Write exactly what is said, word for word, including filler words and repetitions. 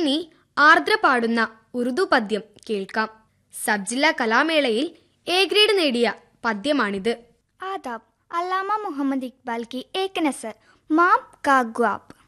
ഇനി ആർദ്ര പാടുന്ന ഉറുദു പദ്യം കേൾക്കാം. സബ് ജില്ലാ കലാമേളയിൽ എ ഗ്രേഡ് നേടിയ പദ്യമാണിത്. आदाब. अल्लामा मोहम्मद इकबाल की एक नसर माम का ग्वाब.